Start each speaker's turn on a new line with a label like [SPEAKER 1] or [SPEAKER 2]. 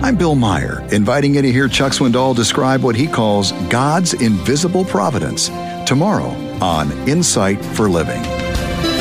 [SPEAKER 1] I'm Bill Meyer, inviting you to hear Chuck Swindoll describe what he calls God's invisible providence tomorrow on Insight for Living.